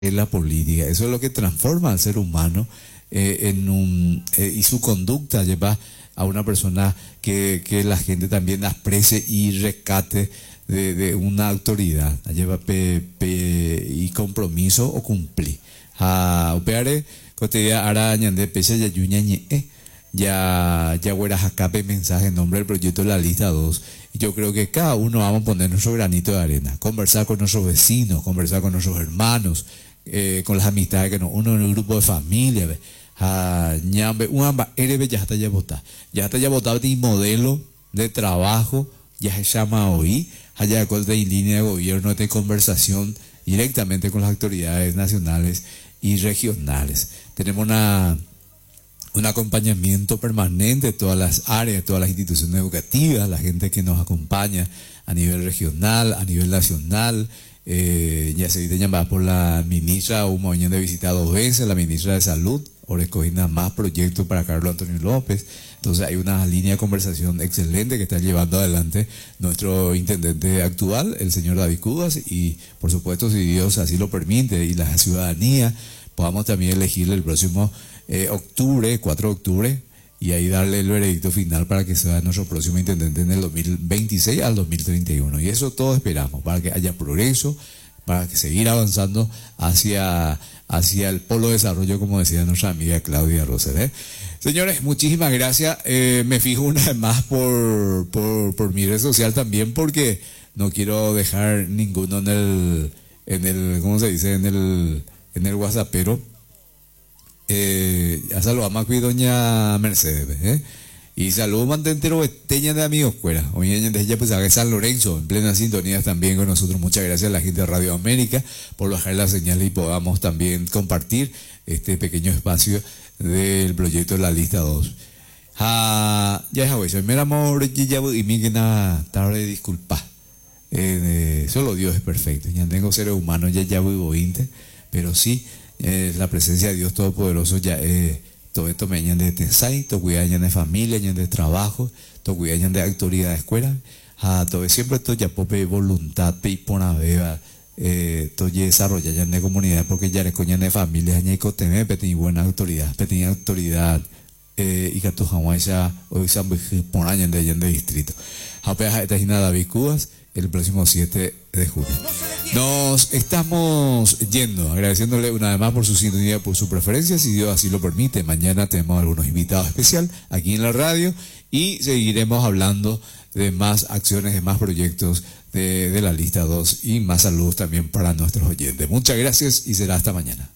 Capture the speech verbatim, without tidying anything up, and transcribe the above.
es la política. Eso es lo que transforma al ser humano eh, en un eh, y su conducta lleva a una persona que, que la gente también aprecie y rescate de, de una autoridad. Lleva pe, pe, y compromiso o cumplir. A opeare cotidiana araña de pese ya yuñañe ya ya hueras acá mensaje en nombre del proyecto La Lista dos. Y yo creo que cada uno vamos a poner nuestro granito de arena, conversar con nuestros vecinos, conversar con nuestros hermanos, eh, con las amistades que nos uno en el grupo de familia. Ah, ñambe, uamba, erebe ya está ya votado. Ya está ya votado de modelo de trabajo, ya se llama hoy, allá de línea de gobierno, de conversación directamente con las autoridades nacionales y regionales. Tenemos una un acompañamiento permanente de todas las áreas, de todas las instituciones educativas, la gente que nos acompaña a nivel regional, a nivel nacional. Eh, ya se dice llamada por la ministra, un movimiento de visita dos veces, la ministra de Salud, ahora escogida más proyectos para Carlos Antonio López. Entonces hay una línea de conversación excelente que está llevando adelante nuestro intendente actual, el señor David Cubas, y por supuesto, si Dios así lo permite y la ciudadanía, podamos también elegirle el próximo eh, octubre, cuatro de octubre, y ahí darle el veredicto final para que sea nuestro próximo intendente en el dos mil veintiséis al dos mil treinta y uno. Y eso todo esperamos, para que haya progreso, para que seguir avanzando hacia, hacia el polo de desarrollo, como decía nuestra amiga Claudia Roser, ¿eh? Señores, muchísimas gracias. Eh, me fijo una vez más por, por, por mi red social también, porque no quiero dejar ninguno en el, en el, ¿cómo se dice? En el, en el WhatsAppero. Eh, ya saludamos aquí doña Mercedes, ¿eh? Y saludos mantentero esteña de amigos fuera. Hoy en ella pues a San Lorenzo, en plena sintonía también con nosotros. Muchas gracias a la gente de Radio América por bajar la señal y podamos también compartir este pequeño espacio del proyecto La Lista dos. Ah, ya es abuelo, me amor y mi que nada tarde disculpa. Eh, solo Dios es perfecto. Ya tengo seres humanos ya ya voy pero sí eh, la presencia de Dios Todopoderoso ya eh, todo esto me añade de tensai, todo cuidado de familia, añade de trabajo, todo cuidado de autoridad de escuela, ah, todo siempre esto ya pope voluntad pe pona beba, eh, todo ya desarrolla ya de comunidad porque ya le coñan de familia, ya hay teme pe buena autoridad, pe tiene autoridad eh, y que tu Hawái ya hoy se han por año de de distrito. Apenas esta gira David Cubas el próximo siete de junio. Nos estamos yendo, agradeciéndole una vez más por su sintonía, por su preferencia, si Dios así lo permite. Mañana tenemos algunos invitados especiales aquí en la radio y seguiremos hablando de más acciones, de más proyectos de, de la lista dos y más saludos también para nuestros oyentes. Muchas gracias y será hasta mañana.